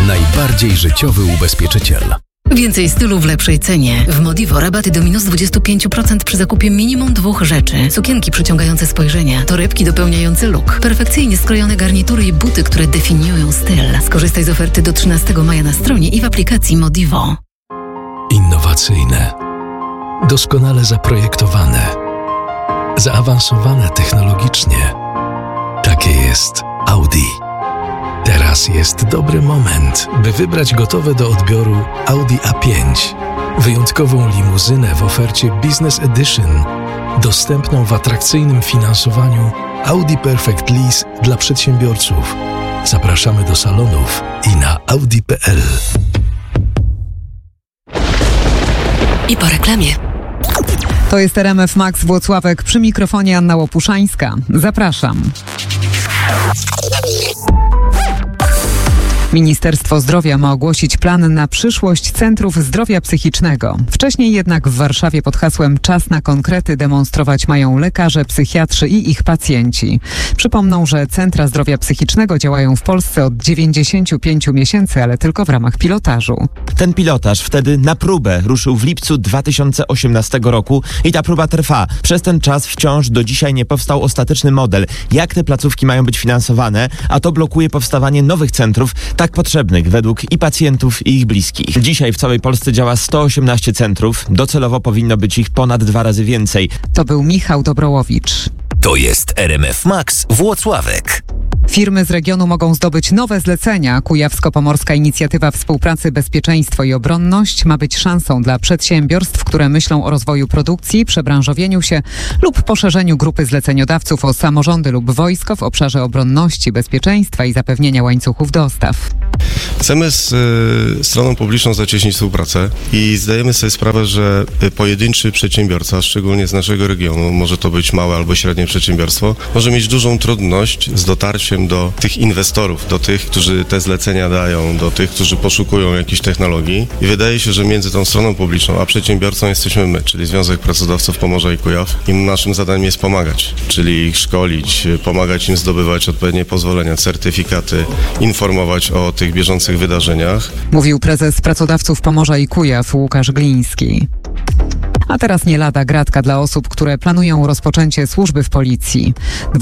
Najbardziej życiowy ubezpieczyciel. Więcej stylu w lepszej cenie. W Modivo rabaty do minus 25% przy zakupie minimum 2 rzeczy. Sukienki przyciągające spojrzenia, torebki dopełniające look, perfekcyjnie skrojone garnitury i buty, które definiują styl. Skorzystaj z oferty do 13 maja na stronie i w aplikacji Modivo. Innowacyjne, doskonale zaprojektowane, zaawansowane technologicznie. Takie jest Audi. Teraz jest dobry moment, by wybrać gotowe do odbioru Audi A5. Wyjątkową limuzynę w ofercie Business Edition, dostępną w atrakcyjnym finansowaniu Audi Perfect Lease dla przedsiębiorców. Zapraszamy do salonów i na audi.pl. I po reklamie. To jest RMF Max Włocławek, przy mikrofonie Anna Łopuszańska. Zapraszam. Ministerstwo Zdrowia ma ogłosić plan na przyszłość centrów zdrowia psychicznego. Wcześniej jednak w Warszawie pod hasłem Czas na konkrety demonstrować mają lekarze, psychiatrzy i ich pacjenci. Przypomną, że centra zdrowia psychicznego działają w Polsce od 95 miesięcy, ale tylko w ramach pilotażu. Ten pilotaż wtedy na próbę ruszył w lipcu 2018 roku i ta próba trwa. Przez ten czas wciąż do dzisiaj nie powstał ostateczny model, jak te placówki mają być finansowane, a to blokuje powstawanie nowych centrów, tak potrzebnych według i pacjentów, i ich bliskich. Dzisiaj w całej Polsce działa 118 centrów. Docelowo powinno być ich ponad 2 razy więcej. To był Michał Dobrołowicz. To jest RMF Max Włocławek. Firmy z regionu mogą zdobyć nowe zlecenia. Kujawsko-Pomorska Inicjatywa Współpracy Bezpieczeństwo i Obronność ma być szansą dla przedsiębiorstw, które myślą o rozwoju produkcji, przebranżowieniu się lub poszerzeniu grupy zleceniodawców o samorządy lub wojsko w obszarze obronności, bezpieczeństwa i zapewnienia łańcuchów dostaw. Chcemy z stroną publiczną zacieśnić współpracę i zdajemy sobie sprawę, że pojedynczy przedsiębiorca, szczególnie z naszego regionu, może to być małe albo średnie przedsiębiorstwo, może mieć dużą trudność z dotarciem do tych inwestorów, do tych, którzy te zlecenia dają, do tych, którzy poszukują jakichś technologii i wydaje się, że między tą stroną publiczną a przedsiębiorcą jesteśmy my, czyli Związek Pracodawców Pomorza i Kujaw, i naszym zadaniem jest pomagać, czyli ich szkolić, pomagać im zdobywać odpowiednie pozwolenia, certyfikaty, informować o tych bieżących wydarzeniach. Mówił prezes Pracodawców Pomorza i Kujaw Łukasz Gliński. A teraz nie lada gratka dla osób, które planują rozpoczęcie służby w policji.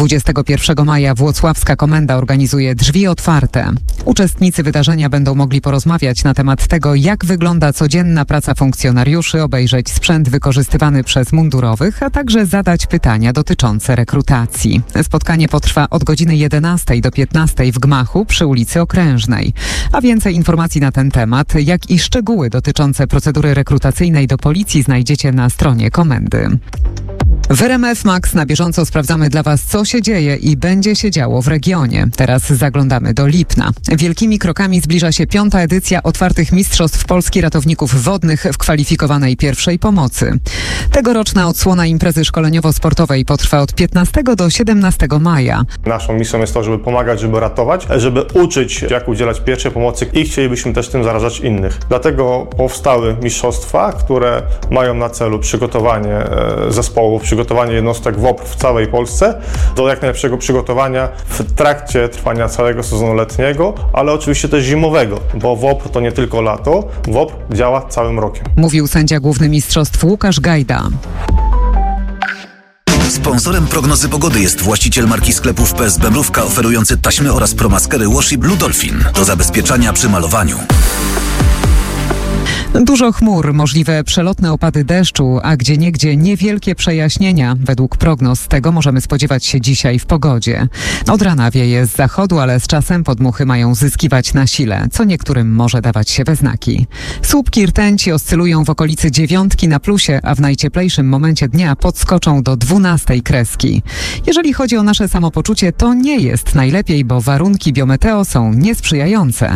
21 maja Włocławska Komenda organizuje Drzwi Otwarte. Uczestnicy wydarzenia będą mogli porozmawiać na temat tego, jak wygląda codzienna praca funkcjonariuszy, obejrzeć sprzęt wykorzystywany przez mundurowych, a także zadać pytania dotyczące rekrutacji. Spotkanie potrwa od godziny 11 do 15 w gmachu przy ulicy Okrężnej. A więcej informacji na ten temat, jak i szczegóły dotyczące procedury rekrutacyjnej do policji znajdziecie na stronie komendy. W RMF Max na bieżąco sprawdzamy dla Was, co się dzieje i będzie się działo w regionie. Teraz zaglądamy do Lipna. Wielkimi krokami zbliża się 5. edycja otwartych Mistrzostw Polski Ratowników Wodnych w kwalifikowanej pierwszej pomocy. Tegoroczna odsłona imprezy szkoleniowo-sportowej potrwa od 15 do 17 maja. Naszą misją jest to, żeby pomagać, żeby ratować, żeby uczyć, jak udzielać pierwszej pomocy i chcielibyśmy też tym zarażać innych. Dlatego powstały mistrzostwa, które mają na celu przygotowanie zespołów, przygotowanie jednostek WOPR w całej Polsce do jak najlepszego przygotowania w trakcie trwania całego sezonu letniego, ale oczywiście też zimowego, bo WOPR to nie tylko lato, WOPR działa całym rokiem. Mówił sędzia główny mistrzostw Łukasz Gajda. Sponsorem prognozy pogody jest właściciel marki sklepów PSB Mrówka oferujący taśmy oraz promaskery Washi Blue Dolphin do zabezpieczania przy malowaniu. Dużo chmur, możliwe przelotne opady deszczu, a gdzieniegdzie niewielkie przejaśnienia. Według prognoz tego możemy spodziewać się dzisiaj w pogodzie. Od rana wieje z zachodu, ale z czasem podmuchy mają zyskiwać na sile, co niektórym może dawać się we znaki. Słupki rtęci oscylują w okolicy 9 na plusie, a w najcieplejszym momencie dnia podskoczą do 12 kreski. Jeżeli chodzi o nasze samopoczucie, to nie jest najlepiej, bo warunki biometeo są niesprzyjające.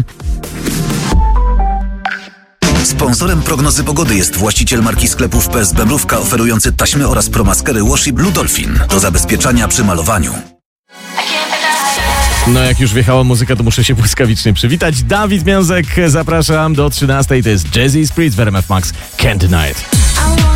Sponsorem prognozy pogody jest właściciel marki sklepów PSB Mrówka oferujący taśmy oraz promaskery Washi Blue Dolphin do zabezpieczania przy malowaniu. No jak już wjechała muzyka, to muszę się błyskawicznie przywitać. Dawid Miązek, zapraszam do 13. To jest Jazzy Sprit w RMF Max. Can't Deny It.